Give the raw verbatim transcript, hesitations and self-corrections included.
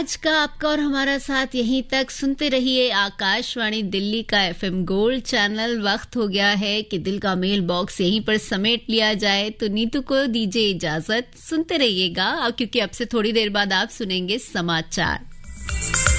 आज का आपका और हमारा साथ यहीं तक। सुनते रहिए आकाशवाणी दिल्ली का एफएम गोल्ड चैनल। वक्त हो गया है कि दिल का मेल बॉक्स यहीं पर समेट लिया जाए, तो नीतू को दीजिए इजाजत। सुनते रहिएगा, क्योंकि अब से थोड़ी देर बाद आप सुनेंगे समाचार।